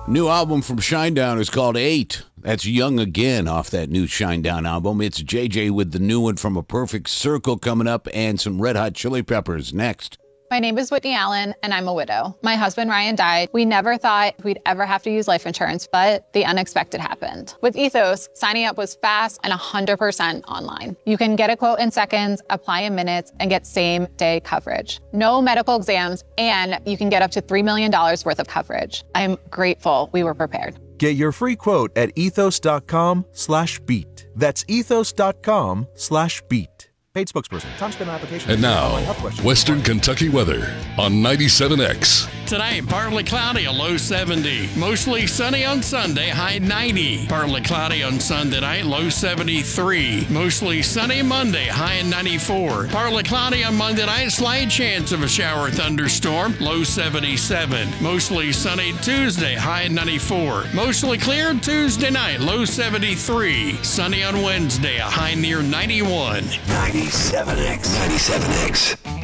New album from Shinedown is called 8. That's Young Again off that new Shinedown album. It's JJ with the new one from A Perfect Circle coming up and some Red Hot Chili Peppers next. My name is Whitney Allen, and I'm a widow. My husband, Ryan, died. We never thought we'd ever have to use life insurance, but the unexpected happened. With Ethos, signing up was fast and 100% online. You can get a quote in seconds, apply in minutes, and get same-day coverage. No medical exams, and you can get up to $3 million worth of coverage. I'm grateful we were prepared. Get your free quote at ethos.com/beat. That's ethos.com/beat. Paid spokesperson. Time spent on application. And now, Western Kentucky weather on 97X. Tonight, partly cloudy, a low 70. Mostly sunny on Sunday, high 90. Partly cloudy on Sunday night, low 73. Mostly sunny Monday, high 94. Partly cloudy on Monday night, slight chance of a shower or thunderstorm, low 77. Mostly sunny Tuesday, high 94. Mostly clear Tuesday night, low 73. Sunny on Wednesday, a high near 91. 97X.